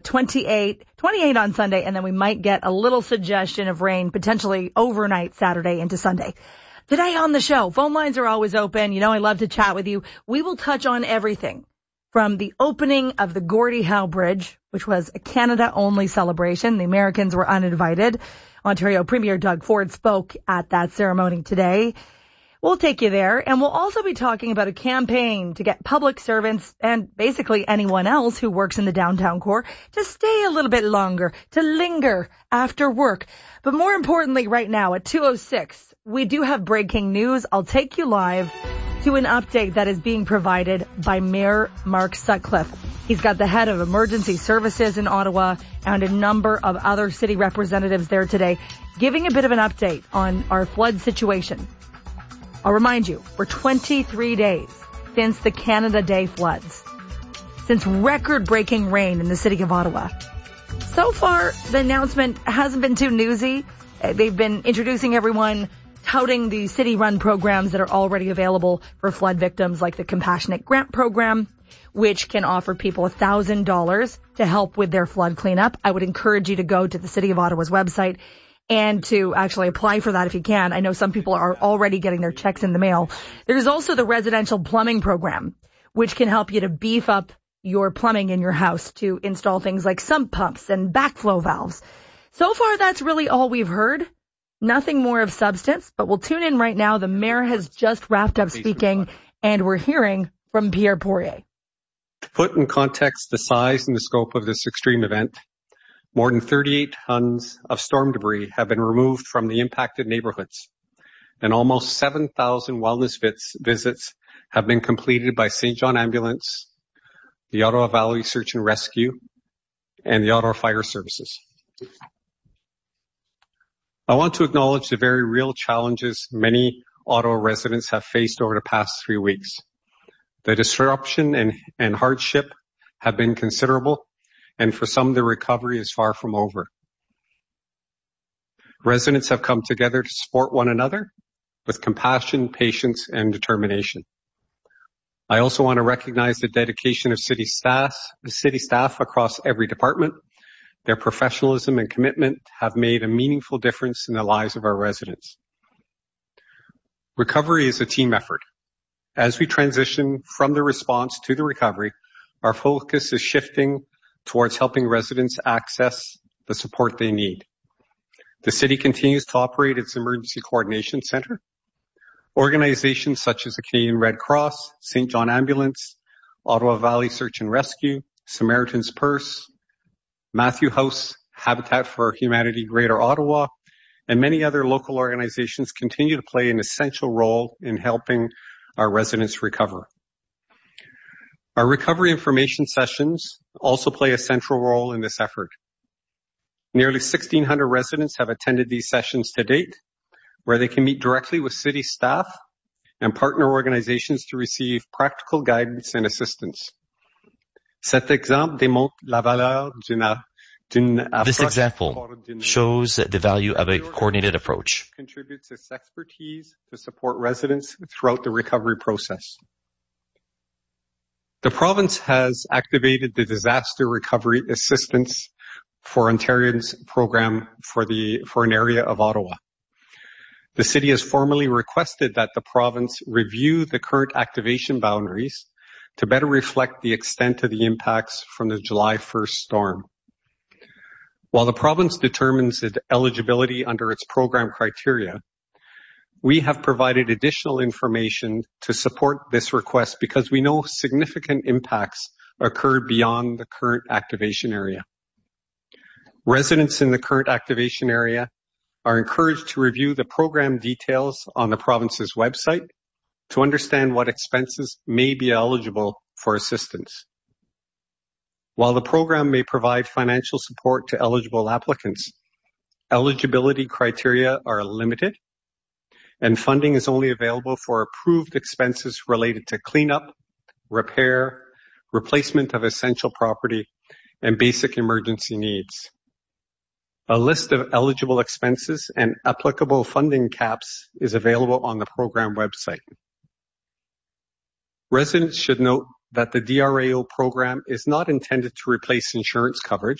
28 on Sunday, and then we might get a little suggestion of rain potentially overnight Saturday into Sunday. Today on the show, phone lines are always open. You know, I love to chat with you. We will touch on everything from the opening of the Gordie Howe Bridge, which was a Canada-only celebration. The Americans were uninvited. Ontario Premier Doug Ford spoke at that ceremony today. We'll take you there, and we'll also be talking about a campaign to get public servants and basically anyone else who works in the downtown core to stay a little bit longer, to linger after work. But more importantly, right now at 2:06, we do have breaking news. I'll take you live to an update that is being provided by Mayor Mark Sutcliffe. He's got the head of emergency services in Ottawa and a number of other city representatives there today giving a bit of an update on our flood situation. I'll remind you, we're 23 days since the Canada Day floods, since record-breaking rain in the city of Ottawa. So far, the announcement hasn't been too newsy. They've been introducing everyone, touting the city-run programs that are already available for flood victims, like the Compassionate Grant Program, which can offer people $1,000 to help with their flood cleanup. I would encourage you to go to the City of Ottawa's website and to actually apply for that if you can. I know some people are already getting their checks in the mail. There's also the Residential Plumbing Program, which can help you to beef up your plumbing in your house to install things like sump pumps and backflow valves. So far, that's really all we've heard. Nothing more of substance, but we'll tune in right now. The mayor has just wrapped up speaking, and we're hearing from Pierre Poirier. To put in context the size and the scope of this extreme event, more than 38 tons of storm debris have been removed from the impacted neighborhoods, and almost 7,000 wellness visits have been completed by St. John Ambulance, the Ottawa Valley Search and Rescue, and the Ottawa Fire Services. I want to acknowledge the very real challenges many Ottawa residents have faced over the past 3 weeks. The disruption and hardship have been considerable, and for some, the recovery is far from over. Residents have come together to support one another with compassion, patience, and determination. I also want to recognize the dedication of city staff across every department. Their professionalism and commitment have made a meaningful difference in the lives of our residents. Recovery is a team effort. As we transition from the response to the recovery, our focus is shifting towards helping residents access the support they need. The city continues to operate its Emergency Coordination Centre. Organizations such as the Canadian Red Cross, St. John Ambulance, Ottawa Valley Search and Rescue, Samaritan's Purse, Matthew House, Habitat for Humanity Greater Ottawa, and many other local organizations continue to play an essential role in helping our residents recover. Our recovery information sessions also play a central role in this effort. Nearly 1,600 residents have attended these sessions to date, where they can meet directly with city staff and partner organizations to receive practical guidance and assistance. Cet exemple démontre la valeur d'une This example shows the value of a coordinated approach. Contributes its expertise to support residents throughout the recovery process. The province has activated the Disaster Recovery Assistance for Ontarians program for an area of Ottawa. The city has formally requested that the province review the current activation boundaries to better reflect the extent of the impacts from the July 1st storm. While the province determines the eligibility under its program criteria, we have provided additional information to support this request because we know significant impacts occurred beyond the current activation area. Residents in the current activation area are encouraged to review the program details on the province's website to understand what expenses may be eligible for assistance. While the program may provide financial support to eligible applicants, eligibility criteria are limited, and funding is only available for approved expenses related to cleanup, repair, replacement of essential property, and basic emergency needs. A list of eligible expenses and applicable funding caps is available on the program website. Residents should note that the DRAO program is not intended to replace insurance coverage,